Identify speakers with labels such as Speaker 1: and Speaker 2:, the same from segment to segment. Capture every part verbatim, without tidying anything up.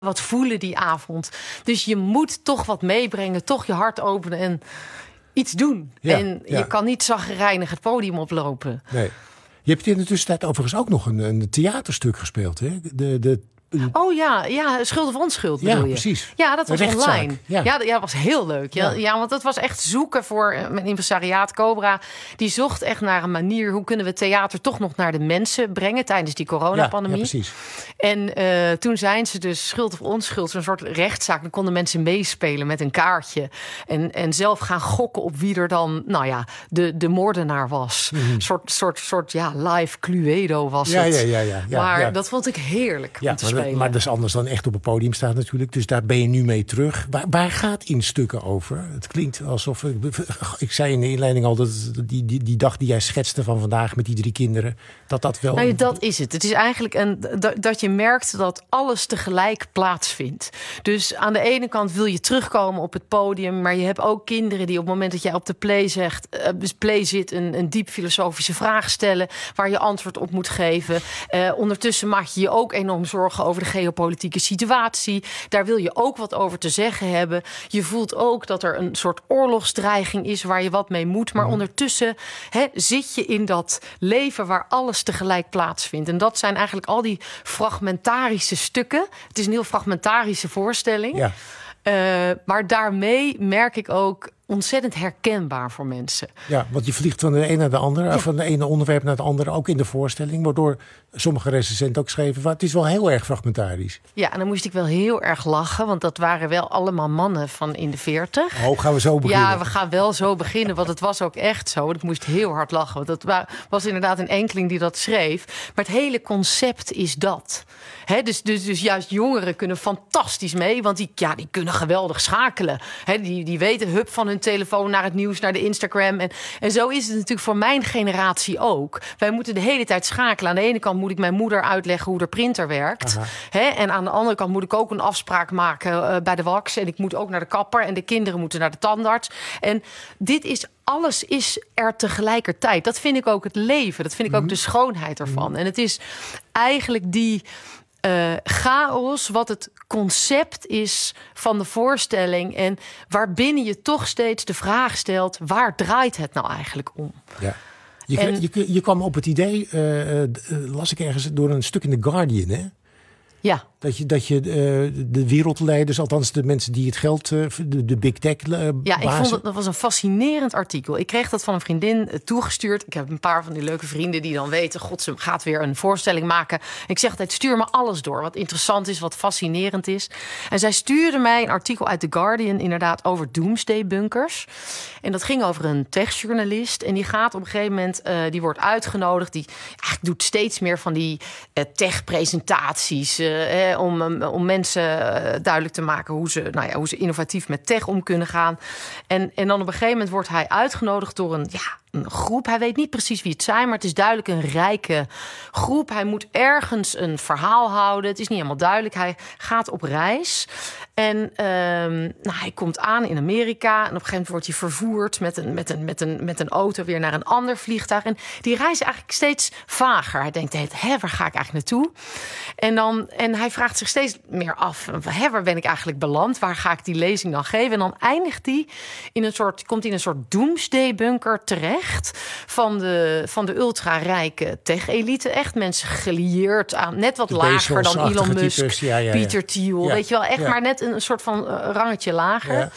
Speaker 1: wat voelen die avond. Dus je moet toch wat meebrengen, toch je hart openen en iets doen.
Speaker 2: Ja,
Speaker 1: en
Speaker 2: ja.
Speaker 1: je kan niet chagrijnig het podium oplopen.
Speaker 2: Nee. Je hebt in de tussentijd overigens ook nog een, een theaterstuk gespeeld, hè? De, de,
Speaker 1: Oh ja, ja, Schuld of Onschuld bedoel
Speaker 2: ja,
Speaker 1: je?
Speaker 2: precies.
Speaker 1: Ja, dat was
Speaker 2: Rechtszaak.
Speaker 1: online.
Speaker 2: Ja.
Speaker 1: Ja, dat ja, was heel leuk. Ja,
Speaker 2: Ja.
Speaker 1: ja, want dat was echt zoeken voor uh, mijn impresariaat Cobra. Die zocht echt naar een manier, hoe kunnen we theater toch nog naar de mensen brengen tijdens die
Speaker 2: Ja,
Speaker 1: coronapandemie.
Speaker 2: ja, precies.
Speaker 1: En uh, toen zijn ze dus Schuld of Onschuld, zo'n soort rechtszaak. Dan konden mensen meespelen met een kaartje. En, en zelf gaan gokken op wie er dan, nou ja, de, de moordenaar was.
Speaker 2: Mhm.
Speaker 1: Een soort, soort, soort, ja, live Cluedo was
Speaker 2: Ja,
Speaker 1: het.
Speaker 2: ja, ja, ja, ja,
Speaker 1: maar
Speaker 2: ja.
Speaker 1: dat vond ik heerlijk
Speaker 2: Ja,
Speaker 1: om te
Speaker 2: maar,
Speaker 1: spelen.
Speaker 2: maar dat is anders dan echt op het podium staan natuurlijk. Dus daar ben je nu mee terug. Waar, waar gaat in stukken over? Het klinkt alsof... Ik, ik zei in de inleiding al dat die, die, die dag die jij schetste van vandaag met die drie kinderen, dat dat wel...
Speaker 1: Nou ja, dat is het. Het is eigenlijk een, dat, dat je merkt dat alles tegelijk plaatsvindt. Dus aan de ene kant wil je terugkomen op het podium, maar je hebt ook kinderen die op het moment dat jij op de play zegt, uh, play zit, een, een diep filosofische vraag stellen waar je antwoord op moet geven. Uh, ondertussen maak je je ook enorm zorgen over de geopolitieke situatie. Daar wil je ook wat over te zeggen hebben. Je voelt ook dat er een soort oorlogsdreiging is waar je wat mee moet. Maar ondertussen hè, zit je in dat leven waar alles tegelijk plaatsvindt. En dat zijn eigenlijk al die fragmentarische stukken. Het is een heel fragmentarische voorstelling.
Speaker 2: Ja.
Speaker 1: Uh, maar daarmee merk ik ook ontzettend herkenbaar voor mensen.
Speaker 2: Ja, want je vliegt van de een naar de andere,
Speaker 1: Ja.
Speaker 2: van de ene onderwerp naar het andere, ook in de voorstelling. Waardoor sommige recensenten ook schreven, het is wel heel erg fragmentarisch.
Speaker 1: Ja, en dan moest ik wel heel erg lachen, want dat waren wel allemaal mannen van in de veertig.
Speaker 2: Oh, gaan we zo beginnen?
Speaker 1: Ja, we gaan wel zo beginnen, want het was ook echt zo. Ik moest heel hard lachen, want dat wa- was inderdaad een enkeling die dat schreef. Maar het hele concept is dat. He, dus, dus, dus juist jongeren kunnen fantastisch mee, want die, ja, die kunnen geweldig schakelen. He, die, die weten hup van hun telefoon naar het nieuws, naar de Instagram. En, en zo is het natuurlijk voor mijn generatie ook. Wij moeten de hele tijd schakelen. Aan de ene kant moet ik mijn moeder uitleggen hoe de printer werkt. He, en aan de andere kant moet ik ook een afspraak maken uh, bij de wax. En ik moet ook naar de kapper. En de kinderen moeten naar de tandarts. En dit is... Alles is er tegelijkertijd. Dat vind ik ook het leven. Dat vind ik ook de schoonheid ervan. En het is eigenlijk die uh, chaos wat het concept is van de voorstelling. En waarbinnen je toch steeds de vraag stelt, waar draait het nou eigenlijk om?
Speaker 2: Ja. Je,
Speaker 1: En-
Speaker 2: je, je kwam op het idee, uh, uh, las ik ergens door een stuk in The Guardian, hè?
Speaker 1: Ja.
Speaker 2: Dat je, dat je uh, de wereldleiders, althans de mensen die het geld, uh, de, de big tech uh,
Speaker 1: Ja, ik
Speaker 2: bazen-
Speaker 1: vond het, dat was een fascinerend artikel. Ik kreeg dat van een vriendin uh, toegestuurd. Ik heb een paar van die leuke vrienden die dan weten, god, ze gaat weer een voorstelling maken. Ik zeg altijd, stuur me alles door, wat interessant is, wat fascinerend is. En zij stuurde mij een artikel uit The Guardian, inderdaad, over doomsday bunkers. En dat ging over een techjournalist. En die gaat op een gegeven moment, uh, die wordt uitgenodigd. Die eigenlijk doet steeds meer van die uh, tech-presentaties. Uh, eh, om, um, om mensen uh, duidelijk te maken hoe ze, nou ja, hoe ze innovatief met tech om kunnen gaan. En, en dan op een gegeven moment wordt hij uitgenodigd door een, ja, een groep. Hij weet niet precies wie het zijn, maar het is duidelijk een rijke groep. Hij moet ergens een verhaal houden. Het is niet helemaal duidelijk. Hij gaat op reis. En um, nou, hij komt aan in Amerika. En op een gegeven moment wordt hij vervoerd met een, met, een, met, een, met een auto weer naar een ander vliegtuig. En die reis is eigenlijk steeds vager. Hij denkt, hé, waar ga ik eigenlijk naartoe? En, dan, en hij vraagt zich steeds meer af, hé, waar ben ik eigenlijk beland? Waar ga ik die lezing dan geven? En dan eindigt hij in een soort, komt hij in een soort doomsday bunker terecht van de, van de ultra-rijke tech-elite. Echt mensen gelieerd aan, net wat
Speaker 2: De
Speaker 1: lager dan
Speaker 2: Bezos-achtige
Speaker 1: Elon Musk,
Speaker 2: types, ja, ja, ja.
Speaker 1: Peter Thiel.
Speaker 2: Ja,
Speaker 1: Weet je wel, echt
Speaker 2: ja.
Speaker 1: maar net een soort van uh, rangetje lager.
Speaker 2: Ja.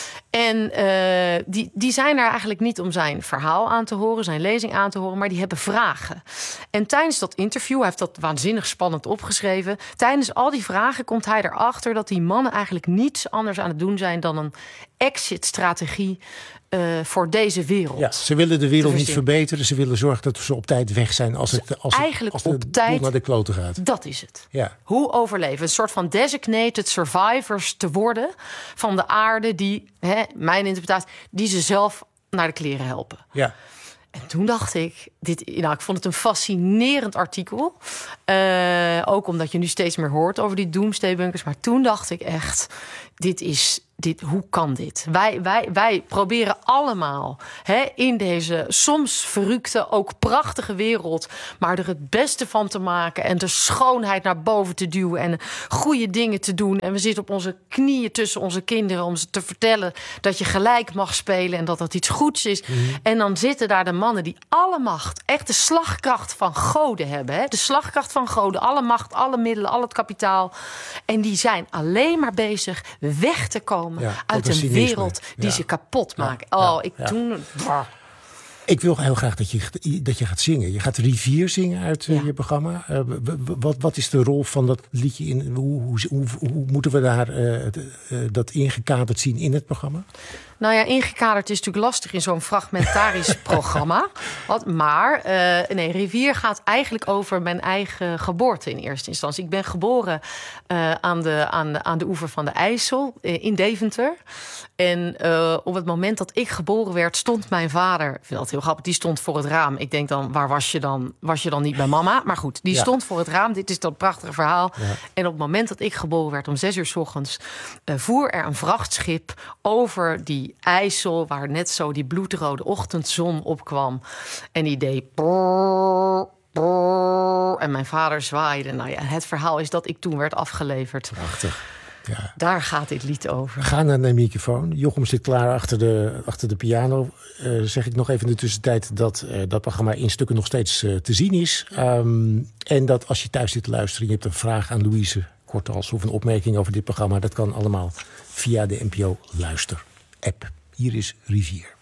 Speaker 1: En uh, die, die zijn er eigenlijk niet om zijn verhaal aan te horen, zijn lezing aan te horen, maar die hebben vragen. En tijdens dat interview, hij heeft dat waanzinnig spannend opgeschreven. Tijdens al die vragen komt hij erachter dat die mannen eigenlijk niets anders aan het doen zijn dan een exit-strategie uh, voor deze wereld.
Speaker 2: Ja, ze willen de wereld
Speaker 1: te
Speaker 2: niet
Speaker 1: verzinnen.
Speaker 2: verbeteren. Ze willen zorgen dat ze op tijd weg zijn als het, als het,
Speaker 1: Eigenlijk
Speaker 2: als de
Speaker 1: op
Speaker 2: boel
Speaker 1: tijd-
Speaker 2: naar de kloten gaat.
Speaker 1: Dat is het.
Speaker 2: Ja.
Speaker 1: Hoe overleven? Een soort van designated survivors te worden van de aarde die, hè, mijn interpretatie, die ze zelf naar de kleren helpen.
Speaker 2: Ja.
Speaker 1: En toen dacht ik, dit, nou, ik vond het een fascinerend artikel. Uh, ook omdat je nu steeds meer hoort over die doomsday bunkers. Maar toen dacht ik echt, dit is, dit, hoe kan dit? Wij, wij, wij proberen allemaal hè, in deze soms verrukte, ook prachtige wereld, maar er het beste van te maken en de schoonheid naar boven te duwen en goede dingen te doen. En we zitten op onze knieën tussen onze kinderen om ze te vertellen dat je gelijk mag spelen en dat dat iets goeds is. Mm. En dan zitten daar de mannen die alle macht, echt de slagkracht van goden hebben. Hè? De slagkracht van goden, alle macht, alle middelen, al het kapitaal. En die zijn alleen maar bezig weg te komen ja, uit een cynisme. wereld die ja. ze kapot maken. Ja, oh, ja, ik ja. toen...
Speaker 2: Ik wil heel graag dat je, dat je gaat zingen. Je gaat Rivier zingen uit ja. je programma. Uh, wat, wat is de rol van dat liedje? In, hoe, hoe, hoe, hoe moeten we daar uh, de, uh, dat ingekaderd zien in het programma?
Speaker 1: Nou ja, ingekaderd is natuurlijk lastig in zo'n fragmentarisch programma. Wat, maar uh, nee, Rivier gaat eigenlijk over mijn eigen geboorte in eerste instantie. Ik ben geboren uh, aan, de, aan, de, aan de oever van de IJssel uh, in Deventer. En uh, op het moment dat ik geboren werd, stond mijn vader, ik vind dat heel grappig, die stond voor het raam. Ik denk dan, waar was je dan? Was je dan niet bij mama? Maar goed, die ja. stond voor het raam. Dit is dat prachtige verhaal. Ja. En op het moment dat ik geboren werd, om zes uur 's ochtends, uh, voer er een vrachtschip over die IJssel, waar net zo die bloedrode ochtendzon opkwam. En die deed brrr, brrr, en mijn vader zwaaide. Nou ja, het verhaal is dat ik toen werd afgeleverd.
Speaker 2: Prachtig. Ja.
Speaker 1: Daar gaat dit lied over.
Speaker 2: Ga naar de microfoon. Jochem zit klaar achter de, achter de piano. Uh, zeg ik nog even in de tussentijd dat uh, dat programma in stukken nog steeds uh, te zien is. Um, en dat als je thuis zit te luisteren, je hebt een vraag aan Louise Kortals of een opmerking over dit programma, dat kan allemaal via de N P O Luister app. Hier is Rivier.